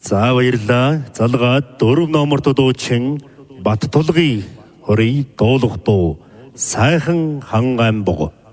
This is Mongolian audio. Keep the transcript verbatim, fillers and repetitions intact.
За баярлалаа. Залгаад дөрөв номерт дуучин Баттулгын хорий дуулах дуу Сайхан ханган бого.